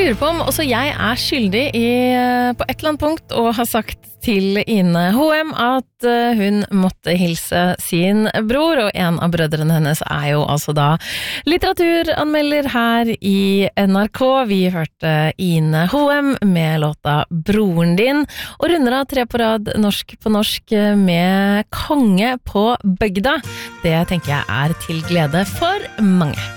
lurer på om også jeg skyldig på et eller annet punkt og har sagt til Ine Hoem at hun måtte hilse sin bror, og en av brødrene hennes jo altså da litteraturanmelder her i NRK. Vi hørte Ine Hoem med låta Broren din, og runder av 3 på rad norsk på norsk med Konge på bygda. Det tenker jeg til glede for mange.